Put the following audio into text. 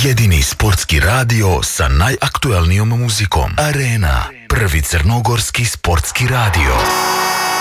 Jedini sportski radio sa najaktuelnijom muzikom. Arena, prvi crnogorski sportski radio.